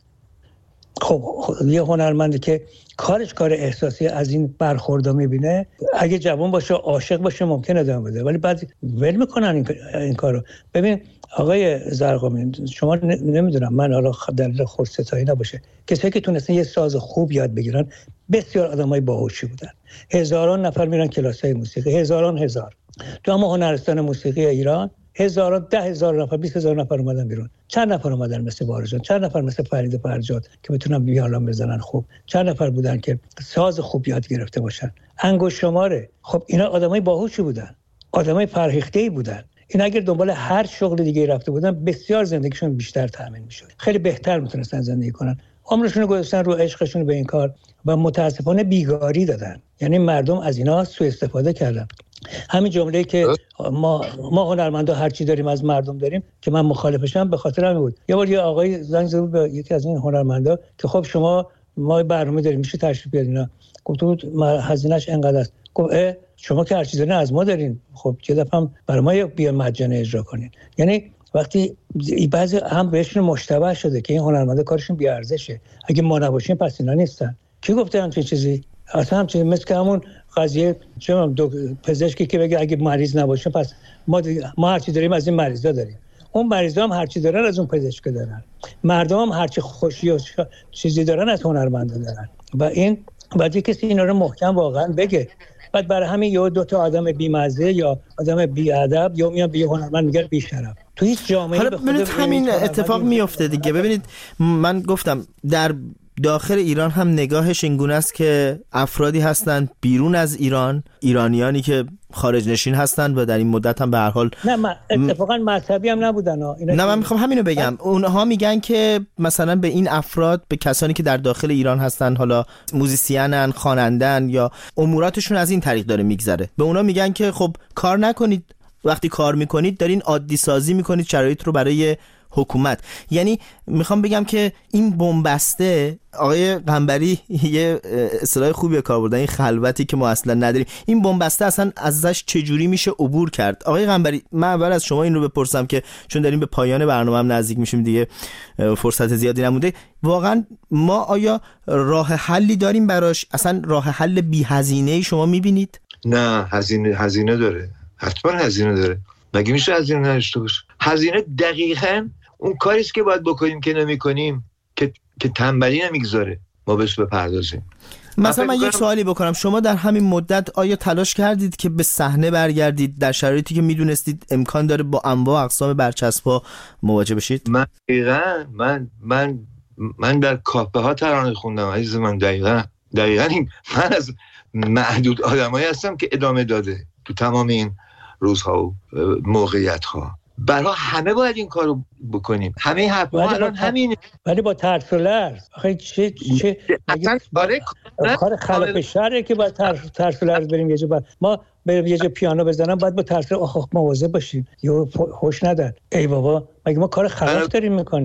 خب یه هنرمندی که کارش کار احساسی از این برخوردا میبینه، اگه جوان باشه عاشق باشه ممکنه ادامه بده، ولی بعد ول میکنن این, این کارو. ببین آقای زرقامی، شما نمیدونم، من حالا در خودستایی نباشه، کسایی که تونستن یه ساز خوب یاد بگیرن بسیار آدمای باهوشی بودن. هزاران نفر میرن کلاسای موسیقی، هزاران هزار. تو هم هنرستان موسیقی ایران هزاران، ده هزار نفر، بیست هزار نفر اومدن بیرون. چند نفر اومدن مثل بارجان، چند نفر مثل فرید فرجاد که بتونن ویولن بزنن خوب، چند نفر بودن که ساز خوب یاد گرفته باشن. انگشت شماره. خب اینا آدمای باهوشی بودن، آدمای فرهیخته‌ای بودن. این اگر دنبال هر شغل دیگه رفته بودن بسیار زندگیشون بیشتر تامین میشد، خیلی بهتر میتونستن زندگی کنن. عمرشون رو گذاشتن رو عشقشون به این کار و متاسفانه بیگاری دادن. یعنی مردم از اینا سوء استفاده کردن. همین جمله‌ای که ما ما هنرمندا هر چی داریم از مردم داریم که من مخالفشم به خاطر همین بود. یه بار یه آقای زنگ زد به یکی از این هنرمندا که خب شما ما برنامه داریم میشه تشریف بیارین اینا. گفت بود هزینه‌اش اینقدر است. گفت شما که هر چیزی دارین از ما دارین، خب چه دفعه هم برای ما بیا مجانی اجرا کنین. یعنی وقتی بعضی هم بهشون مشتبه شده که این هنرمندا کارشون بی ارزشه، اگه ما نباشیم پس اینا نیستن. کی گفته همچین چیزی؟ اصلا همچین مثل همون قضیه چه دو پزشکی که بگه اگه مریض نباشه پس ما ما هر چی داریم از این مریضا داریم. اون مریضا هم هر چی دارن از اون پزشک دارن. مردم هم هر چی خوشی و چیزی دارن از هنرمندا دارن. و این بعد کسی اینا رو محکم واقعا بگه. بعد برای همین یه دو تا آدم بی‌مزه یا آدم بی‌ادب یا میان به هنرمند میگن بی‌شرف. تو هیچ جامعه‌ای حالا ببینید همین اتفاق میفته دیگه. ببینید من گفتم در داخل ایران هم نگاهش اینگونه است که افرادی هستند بیرون از ایران، ایرانیانی که خارج نشین هستند و در این مدت هم به هر حال نه من اتفاقا مذهبی هم نبودن ها. نه من میخوام همینو بگم. اونها میگن که مثلا به این افراد، به کسانی که در داخل ایران هستند، حالا موزیسینن، خوانندن یا اموراتشون از این طریق داره میگذره، به اونا میگن که خب کار نکنید، وقتی کار میکنید دارین عادی سازی میکنید شرایط رو برای حکومت. یعنی میخوام بگم که این بنبسته، آقای قنبری یه اصطلاح خوبی کار بردن، این خلوتی که ما اصلا نداریم، این بنبسته اصلا ازش چجوری میشه عبور کرد؟ آقای قنبری من اول از شما این رو بپرسم که چون داریم به پایان برنامه هم نزدیک میشیم دیگه، فرصت زیادی نمونده، واقعا ما آیا راه حلی داریم براش؟ اصلا راه حل بی هزینه شما میبینید؟ نه، هزینه هزینه داره، حتما هزینه داره. مگه میشه هزینه نداشته باشه؟ هزینه دقیقاً اون کاریست که باید بکنیم که نمی‌کنیم، که که تنبلی نمیگذاره ما بهش بپردازیم. مثلا من یک سوالی بکنم، شما در همین مدت آیا تلاش کردید که به صحنه برگردید در شرایطی که میدونستید امکان داره با انواع اقسام برچسب‌ها مواجه بشید؟ من دقیقاً من من من در کافه ها ترانه خوندم عزیز من. دقیقاً دقیقاً این من از معدود آدمایی هستم که ادامه داده تو تمام این روزها و موقعیت‌ها. برای همه باید این کارو بکنیم، همه حرفا الان همین، ولی با ترس و لرز. آخه چه چه اصلا برای کار خلاف شرعه که با ترس ترس و لرز بریم یه جا، ما بریم یه جا پیانو بزنم بعد با ترس آخ مواظب باشیم یا هوش ندن. ای بابا مگه ما کار خلاف داریم میکنیم؟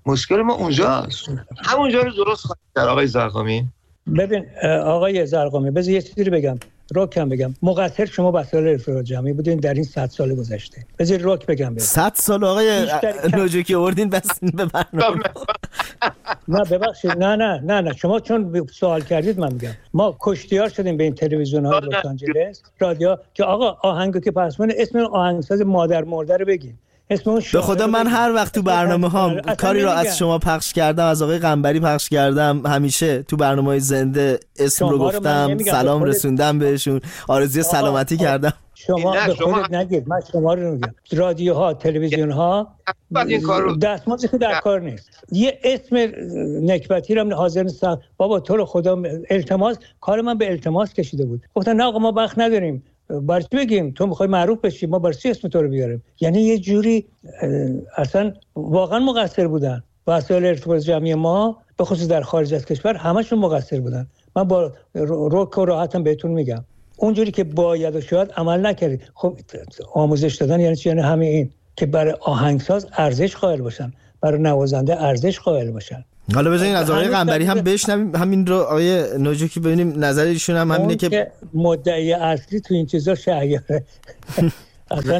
مشکل ما اونجاست. همونجا رو درست خواهید در آقای زرقامی. ببین آقای زرقامی، بذار یه چیزی رو بگم، روکم بگم. مقصر شما وسایل ارتباط جمعی بودین در این صد سال گذشته. بذار روک بگم. صد سال آقای نوجکی آوردین بس به برنامه. نه ببخشید، نه نه نه نه شما چون سوال کردید من میگم. ما کشتیار شدیم به این تلویزیون‌های لس آنجلس، رادیو، که آقا آهنگو که پس من اسم آهنگساز مادر مرده رو بگین. به خدا من هر وقت تو برنامه ها کاری رو از شما پخش کردم، از آقای قنبری پخش کردم، همیشه تو برنامه‌های زنده اسم رو گفتم، سلام رسوندم بهشون، آرزوی سلامتی کردم. شما به خودت نگید، من شما رو میگم. رادیوها، تلویزیون‌ها دستمزدی که در کار نیست. یه اسم نکبتی رو حاضر نیستم. بابا تو رو خدا التماس، کار من به التماس کشیده بود. گفتن نه آقا ما وقت نداریم. برای چی بگیم تو میخوای معروف بشی، ما برای چی اسم تو رو بیاریم؟ یعنی یه جوری اصلا واقعا مقصر بودن. وسایل ارتباط جمعی ما به خصوص در خارج از کشور همشون مقصر بودن. من با روک و راحتم بهتون میگم اونجوری که باید و شاید عمل نکردید. خب آموزش دادن یعنی چی؟ یعنی همین این که برای آهنگساز ارزش قائل باشن، برای نوازنده ارزش قائل باشن. حالا بذارین از آقای قنبری هم بشنویم همین رو. آقای نوجکی ببینیم نظر ایشون هم همینه که, که مدعی اصلی تو این چیزا شایعه. اصلا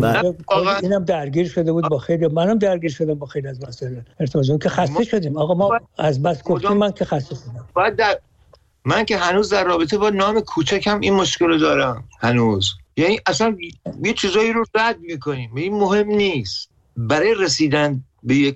اینم درگیر شده بود با خیلی، منم درگیر شدم با خیلی از مسائل ارتباطی که خسته شدیم. آقا ما از بس گفتیم، من که خسته شدم. بعد در من که هنوز در رابطه با نام کوچکم این مشکل دارم هنوز. یعنی اصلا یه چیزایی رو رد میکنیم، این مهم نیست. برای رسیدن به یک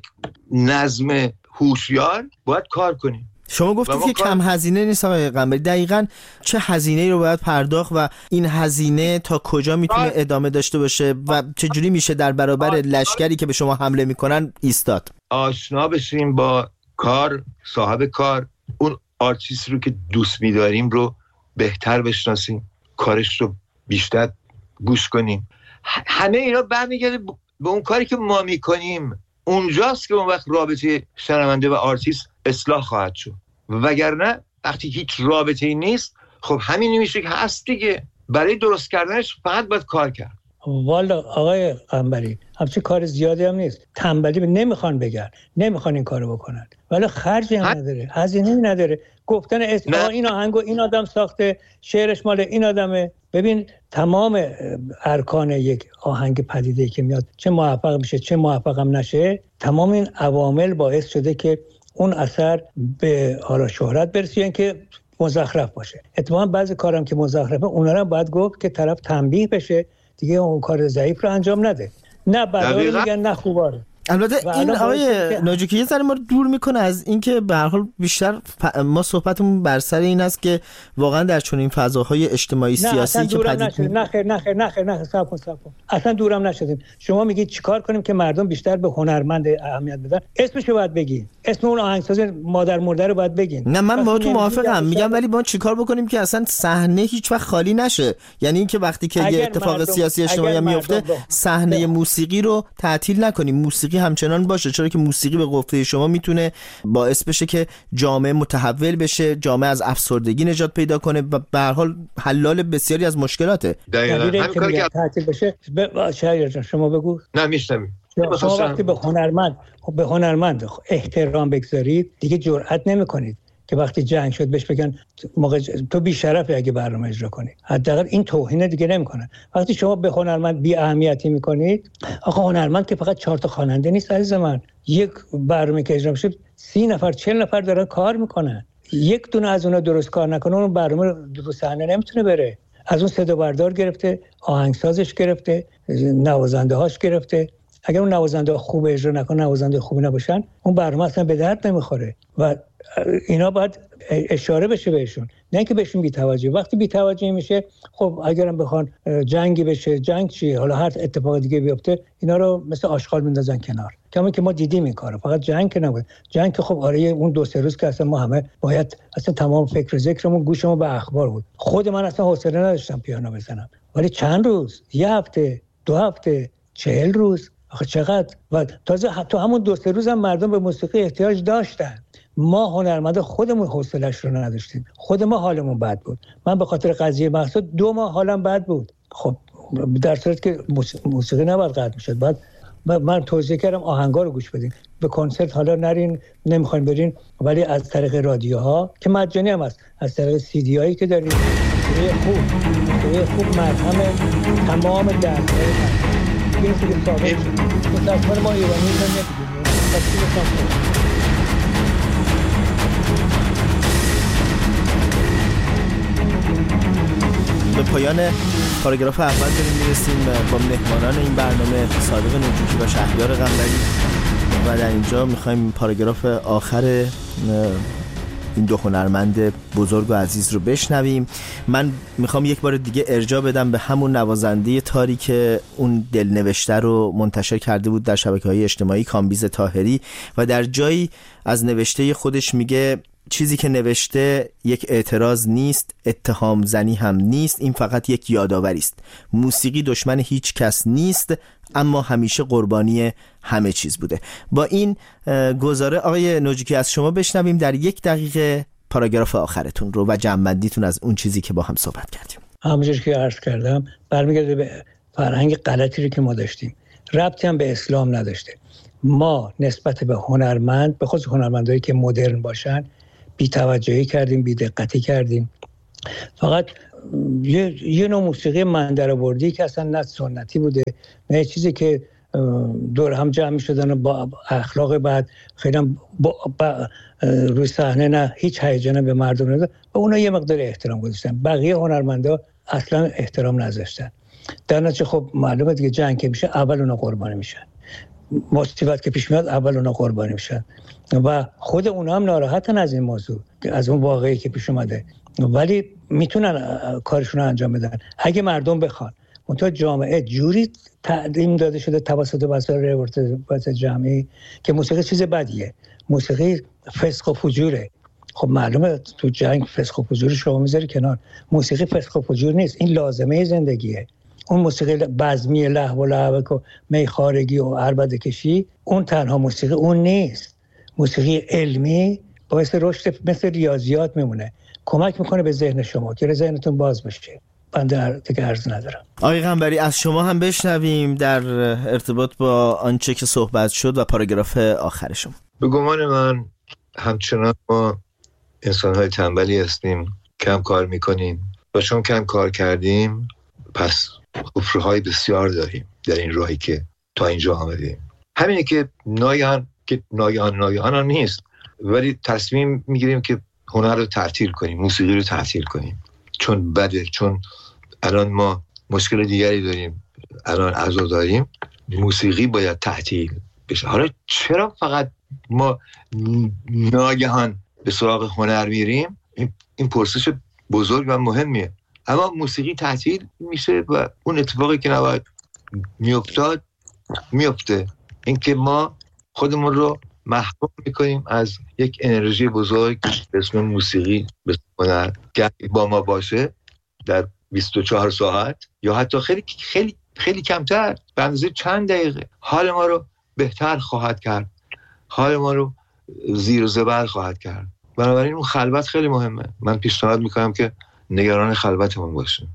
نظم هوشیار باید کار کنیم. شما گفتید که کار... کم هزینه نیست آقای قنبری. دقیقاً چه هزینه‌ای رو باید پرداخت و این هزینه تا کجا میتونه ادامه داشته باشه و چه جوری میشه در برابر لشکری که به شما حمله میکنن ایستاد؟ آشنا بشیم با کار، صاحب کار، اون آرتیست رو که دوست می‌داریم رو بهتر بشناسیم، کارش رو بیشتر گوش کنیم. همه اینا برمیگرده به اون کاری که ما میکنیم. اونجاست که اون وقت رابطه شنونده و آرتیست اصلاح خواهد شد. وگرنه وقتی هیچ رابطه‌ای نیست، خب همین میشه که هست دیگه. برای درست کردنش فقط باید کار کرد. والا آقای قنبری همچین کار زیادی هم نیست. تنبلی نمیخوان بگن، نمیخوان این کارو بکنن، ولی خرجی هم نداره، هزینه‌ای نداره. گفتن اسم این آهنگو این آدم ساخته، شعرش مال این آدمه. ببین تمام ارکان یک آهنگ پدیده‌ای که میاد، چه موفق میشه چه موفق هم نشه، تمام این عوامل باعث شده که اون اثر به حالا شهرت برسه، یعنی که مزخرف باشه. اتفاقا بعضی کارام که مزخرفه اونا رو باید گفت که طرف تنبیه بشه دیگه، اون کار ضعیف رو انجام نده. نه بعدا میگن نه خوباره. البته این آقای نوجکی یه ذره ما رو دور میکنه از اینکه به هر حال بیشتر ما صحبتمون بر سر این است که واقعا در چنین فضاهای اجتماعی سیاسی که پدید می... نه خیر نه خیر نه خیر نه صبر کن صبر کن اصلا دورم نشدیم. شما میگید چیکار کنیم که مردم بیشتر به هنرمند اهمیت بدن؟ اسمشو باید بگی، اسم اون آهنگساز مادر مرده رو باید بگین. نه من با تو موافقم، میگم ولی ما چیکار بکنیم که اصلا صحنه هیچ وقت خالی نشه؟ یعنی اینکه وقتی که یه اتفاق مردم... سیاسی اجتماعی میفته صحنه موسیقی رو تعطیل نکنیم، موسیقی همچنان باشه، چرا که موسیقی به گفته شما میتونه باعث بشه که جامعه متحول بشه، جامعه از افسردگی نجات پیدا کنه و به هر حال حلال بسیاری از مشکلاته. دقیقاً همین کاری که تعطیل بشه. شهریار جان شما بگو. نه میشنویم. شما وقتی به هنرمند به هنرمند احترام بگذارید دیگه جرئت نمی‌کنید که وقتی جنگ شد بهش بگن موقع تو بی شرفی اگه برنامه اجرا کنی. حداقل این توهین دیگه نمی‌کنن. وقتی شما به هنرمند بی اهمیتی می‌کنید، آقا هنرمند که فقط چهار تا خواننده نیست عزیز من. یک برنامه که اجرا میشه سی نفر چهل نفر دارن کار میکنن. یک دونه از اونها درست کار نکنه اون برنامه رو صحنه نمیتونه بره. از اون صدا بردار گرفته، آهنگسازش گرفته، نوازنده هاش گرفته. اگر اون نوازنده خوب اجرا نکنه، نوازنده خوبی نباشن، اون برنامه اصلا به درد نمیخوره و اینا باید اشاره بشه بهشون، نه اینکه بهشون بی‌توجهی. وقتی بی‌توجهی میشه، خب اگرم بخوان جنگی بشه، جنگ چی، حالا هر اتفاق دیگه بیفته، اینا رو مثل آشغال میندازن کنار. کما که ما دیدیم این کارو، فقط جنگ که نبود. جنگ که خب آره اون دو سه روز که اصلا ما همه باید اصلا تمام فکر و ذکرمون گوشمون به اخبار بود. خود من اصلا حوصله نداشتم پیانو بزنم، ولی چند روز، یه هفته، دو هفته، چهل روز، آخه چقدر. و تازه تو همون دو سه روز هم مردم به موسیقی احتیاج داشتن. ما هنرمند خودمون حوصله‌اش رو نداشتیم، خود ما حالمون بد بود. من به خاطر قضیه مهسا دو ماه حالم بد بود. خب در صورت که موسیقی نباید قطع میشد، بعد من توضیح کردم آهنگا رو گوش بدین. به کنسرت حالا نرین، نمیخواین برین، ولی از طریق رادیوها که مجانی هم هست، از طریق سی دی هایی که دارین، موسیقی خوب موسیقی خوب مرهم تمام دردهای من این که ثابت شد. متاسفانه ما ایرانی رو نمیدونیم. به پایان پاراگراف اول داریم میرسیم با مهمانان این برنامه صادق نوجوکی و شهریار قنبری و در اینجا میخوایم پاراگراف آخر این دو هنرمند بزرگ و عزیز رو بشنویم. من میخوام یک بار دیگه ارجاع بدم به همون نوازنده تاری که اون دلنوشته رو منتشر کرده بود در شبکه‌های اجتماعی، کامبیز طاهری، و در جایی از نوشته خودش میگه چیزی که نوشته یک اعتراض نیست، اتهام زنی هم نیست، این فقط یک یادآوری است. موسیقی دشمن هیچ کس نیست، اما همیشه قربانی همه چیز بوده. با این گزاره آقای نوجوکی از شما بشنویم در یک دقیقه پاراگراف آخرتون رو و جمع‌بندیتون از اون چیزی که با هم صحبت کردیم. همونجوری که عرض کردم برمیگرده به فرهنگ غلطی رو که ما داشتیم، ربطی هم به اسلام نداشته. ما نسبت به هنرمند، به خصوص هنرمندایی که مدرن باشن، بی‌توجهی کردیم، بی‌دقتی کردیم. فقط یه, یه نوع موسیقی مندرآوردی که اصلا نه سنتی بوده، نه چیزی که دور هم جمع می‌شدن و با اخلاق بعد خیلی با با روی صحنه نه هیچ هیجانی به مردم نداشت و اونا یه مقدار احترام گذاشتن. بقیه هنرمندا اصلا احترام نذاشتن. در نتیجه خب معلومه دیگه جنگ که میشه اول اونا قربانی میشن، مصیبت که پیش میاد اول اونا قربانی میشن و خود اونا هم ناراحتن از این موضوع، از اون واقعی که پیش اومده، ولی میتونن کارشون رو انجام بدن اگه مردم بخوان. منتها جامعه جوری تعلیم داده شده توسط وسایل ارتباط جمعی که موسیقی چیز بدیه، موسیقی فسق و فجوره. خب معلومه تو جنگ فسق و فجور شما میذاری کنار، موسیقی فسق و فجور نیست، این لازمه زندگیه. اون موسیقی بزمی لهو و لعبک و میخارگی و عربده کشی اون تنها موسیقی اون نیست. موسیقی علمی باعث رشد مثل ریاضیات میمونه، کمک میکنه به ذهن شما که ذهنتون باز بشه. بنده دیگه عرض ندارم. آقای قنبری از شما هم بشنویم در ارتباط با آنچه که صحبت شد و پاراگراف آخرشون. به گمان من همچنان ما انسان‌های تنبلی هستیم، کم کار میکنیم و چون کم کار کردیم پس حفره‌های بسیار داریم در این راهی که تا اینجا آمدیم. همینه که ناگهان که ناگهان ناگهان هم نیست، ولی تصمیم میگیریم که هنر رو تعطیل کنیم، موسیقی رو تعطیل کنیم، چون بده، چون الان ما مشکل دیگری داریم، الان عزاداریم، موسیقی باید تعطیل بشه. حالا چرا فقط ما ناگهان به سراغ هنر میریم؟ این, این پرسش بزرگ و مهمیه. اما موسیقی تعطیل میشه و اون اتفاقی که نباید میافتاد میفته، اینکه ما خودمون رو محروم میکنیم از یک انرژی بزرگ به اسم موسیقی، به اسم هنر، که با ما باشه در بیست و چهار ساعت یا حتی خیلی خیلی خیلی کمتر، به اندازه چند دقیقه حال ما رو بهتر خواهد کرد، حال ما رو زیر و زبر خواهد کرد. بنابراین اون خلوت خیلی مهمه. من پیشنهاد میکنم که نگران خلوتمون باشیم.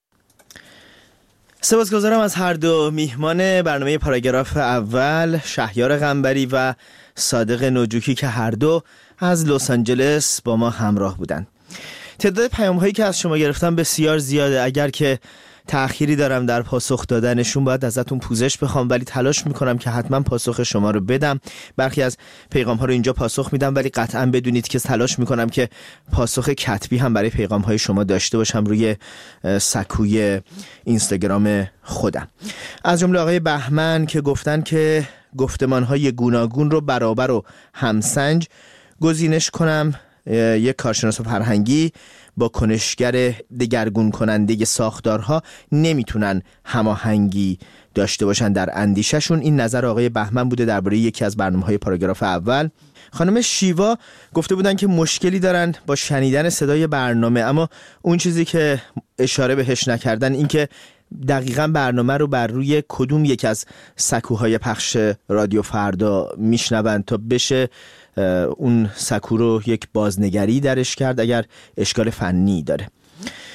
سپاسگزارم از هر دو میهمان برنامه پاراگراف اول، شهریار قنبری و صادق نوجوکی که هر دو از لس آنجلس با ما همراه بودند. تعداد پیام هایی که از شما گرفتم بسیار زیاده. اگر که تأخیری دارم در پاسخ دادنشون باید ازتون پوزش بخوام، ولی تلاش میکنم که حتما پاسخ شما رو بدم. برخی از پیغام ها رو اینجا پاسخ میدم، ولی قطعا بدونید که تلاش میکنم که پاسخ کتبی هم برای پیغام های شما داشته باشم روی سکوی اینستاگرام خودم. از جمله آقای بهمن که گفتن که گفتمان های گوناگون رو برابر و همسنج گزینش کنم. یک کارشناس فرهنگی با کنشگر دگرگون کننده ساختارها نمیتونن هماهنگی داشته باشن در اندیششون. این نظر آقای بهمن بوده درباره یکی از برنامه‌های پاراگراف اول. خانم شیوا گفته بودن که مشکلی دارن با شنیدن صدای برنامه، اما اون چیزی که اشاره بهش نکردن این که دقیقاً برنامه رو بر روی کدوم یک از سکوهای پخش رادیو فردا میشنون تا بشه اون سکو رو یک بازنگری درش کرد اگر اشکال فنی داره.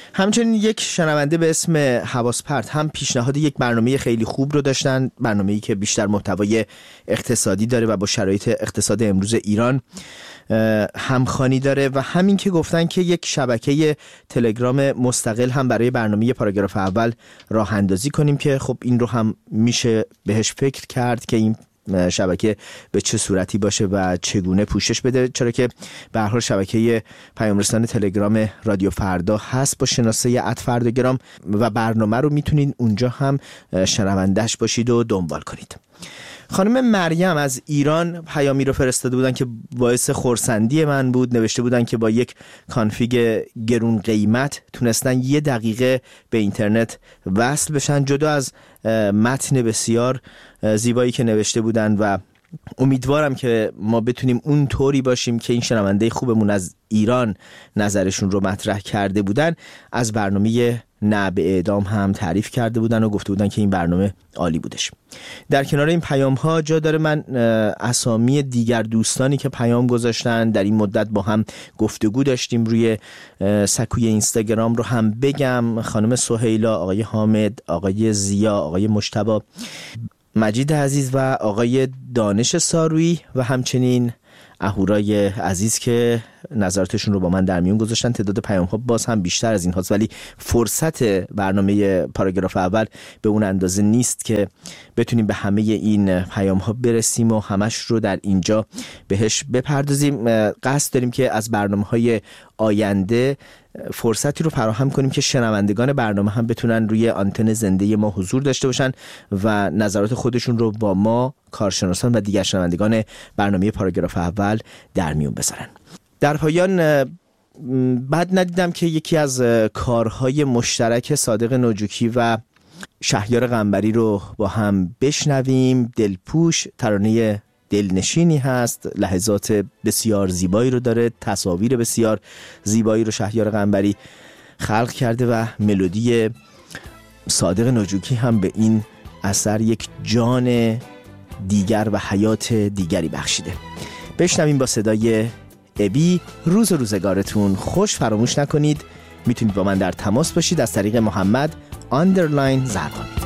همچنین یک شنونده به اسم حواس پرت هم پیشنهاد یک برنامه خیلی خوب رو داشتن، برنامه‌ای که بیشتر محتوای اقتصادی داره و با شرایط اقتصاد امروز ایران همخوانی داره و همین که گفتن که یک شبکه تلگرام مستقل هم برای برنامه پاراگراف اول راه اندازی کنیم که خب این رو هم میشه بهش فکر کرد که این شبکه به چه صورتی باشه و چگونه پوشش بده، چرا که به هر حال شبکه پیام رسان تلگرام رادیو فردا هست با شناسه ات فرداگرام و برنامه رو میتونید اونجا هم شنوندهش باشید و دنبال کنید. خانم مریم از ایران پیامی رو فرستاده بودن که باعث خرسندی من بود. نوشته بودن که با یک کانفیگ گرون قیمت تونستن یه دقیقه به اینترنت وصل بشن، جدا از متن بسیار زیبایی که نوشته بودن و امیدوارم که ما بتونیم اون طوری باشیم که این شنونده خوبمون از ایران نظرشون رو مطرح کرده بودن از برنامه نه به اعدام هم تعریف کرده بودن و گفته بودن که این برنامه عالی بودش. در کنار این پیام ها جا داره من اسامی دیگر دوستانی که پیام گذاشتن در این مدت با هم گفتگو داشتیم روی سکوی اینستاگرام رو هم بگم. خانم سهیلا، آقای حامد، آقای زیا، آقای مجتبی، مجید عزیز و آقای دانش سارویی و همچنین اهورای عزیز که نظراتشون رو با من در میون گذاشتن. تعداد پیام ها باز هم بیشتر از این هاست ولی فرصت برنامه پاراگراف اول به اون اندازه نیست که بتونیم به همه این پیام ها برسیم و همش رو در اینجا بهش بپردازیم. قصد داریم که از برنامه های آینده فرصتی رو فراهم کنیم که شنوندگان برنامه هم بتونن روی آنتن زنده ما حضور داشته باشن و نظرات خودشون رو با ما، کارشناسان و دیگر شنوندگان برنامه پاراگراف اول در میون بذارن. در پایان بد ندیدم که یکی از کارهای مشترک صادق نوجوکی و شهریار قنبری رو با هم بشنویم. دلپوش ترانه دلنشینی هست، لحظات بسیار زیبایی رو داره، تصاویر بسیار زیبایی رو شهریار قنبری خلق کرده و ملودی صادق نوجوکی هم به این اثر یک جان دیگر و حیات دیگری بخشیده. بشنویم با صدای ابی. روز و روزگارتون خوش. فراموش نکنید میتونید با من در تماس باشید از طریق محمد آندرلاین زرقامی.